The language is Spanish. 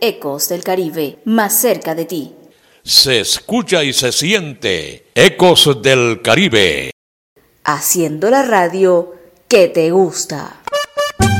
Ecos del Caribe, más cerca de ti. Se escucha y se siente Ecos del Caribe. Haciendo la radio que te gusta.